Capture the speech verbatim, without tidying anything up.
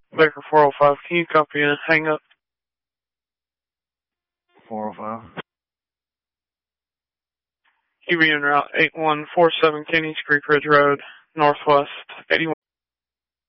Baker four oh five, can you copy and hang up? four oh five. You be en route eight one four seven Kenny's Creek Ridge Road, Northwest eighty-one.